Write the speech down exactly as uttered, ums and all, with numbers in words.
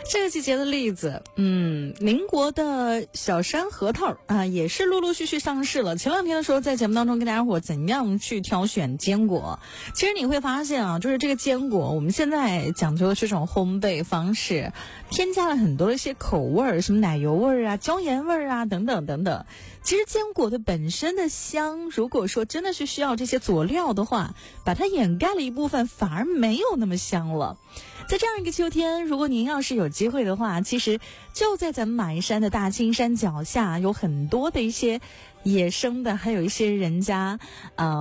这个季节的栗子，嗯，邻国的小山核桃啊，也是陆陆续续上市了。前两天的时候，在节目当中跟大家伙怎样去挑选坚果，其实你会发现啊，就是这个坚果，我们现在讲究的这种烘焙方式，添加了很多的一些口味儿，什么奶油味儿啊、椒盐味儿啊等等等等。其实坚果的本身的香，如果说真的是需要这些佐料的话，把它掩盖了一部分，反而没有那么香了。在这样一个秋天，如果您要是有机会的话，其实就在咱们马鞍山的大青山脚下，有很多的一些野生的，还有一些人家呃